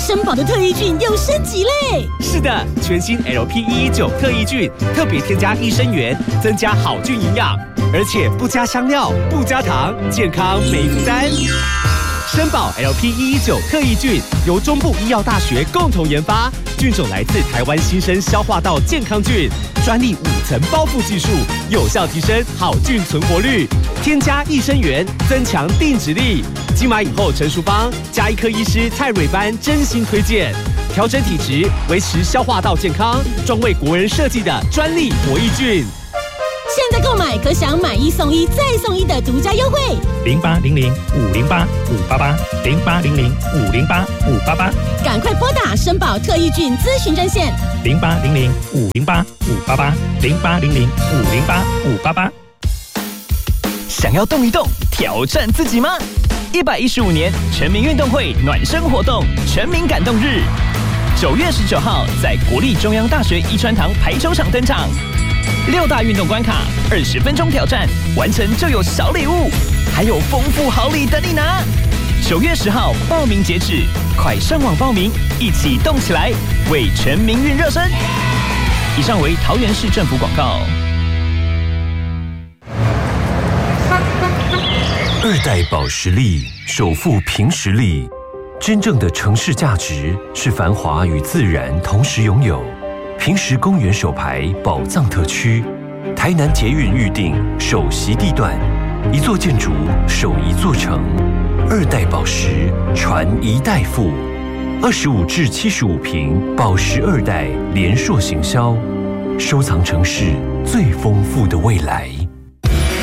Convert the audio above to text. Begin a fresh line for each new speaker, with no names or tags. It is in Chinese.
申宝的特益菌又升级嘞！
是的，全新 LP119特益菌特别添加益生元，增加好菌营养，而且不加香料、不加糖，健康没负担。申宝 LP119特益菌由中部医药大学共同研发，菌种来自台湾新生消化道健康菌，专利5层包覆技术，有效提升好菌存活率。添加益生元，增强定植力。金马影后陈淑芳、加医科医师蔡蕊班真心推荐，调整体质，维持消化道健康，专为国人设计的专利活益菌。
现在购买可享买1送1再送1的独家优惠
，0800-508-588，0800-508-588，
赶快拨打申宝特益菌咨询专线
0800-508-588，0800-508-588。
想要动一动，挑战自己吗？115年全民运动会暖身活动全民感动日，9月19号在国立中央大学遗传堂排球场登场。6大运动关卡，20分钟挑战，完成就有小礼物，还有丰富好礼等你拿。9月10号报名截止，快上网报名，一起动起来，为全民运热身。以上为桃园市政府广告。
2代保时力首富凭实力，真正的城市价值是繁华与自然同时拥有。平实公园首排宝藏特区，台南捷运预定首席地段，一座建筑守一座城，2代宝时传1代富，25至75坪宝时2代连硕行销，收藏城市最丰富的未来。